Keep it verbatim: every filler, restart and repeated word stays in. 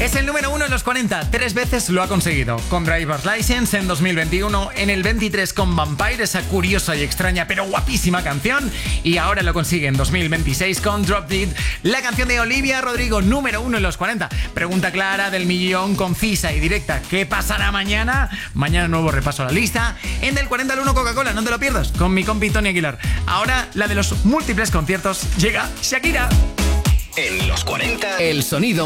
Es el número uno en los cuarenta, tres veces lo ha conseguido. Con Driver's License en dos mil veintiuno, en el veintitrés con Vampire, esa curiosa y extraña pero guapísima canción. Y ahora lo consigue en dos mil veintiséis con Drop Dead, la canción de Olivia Rodrigo, número uno en los cuarenta. Pregunta clara del millón, concisa y directa. ¿Qué pasará mañana? Mañana nuevo repaso a la lista. En del cuarenta al uno Coca-Cola, no te lo pierdas, con mi compi Tony Aguilar. Ahora la de los múltiples conciertos, llega Shakira. En los cuarenta, el sonido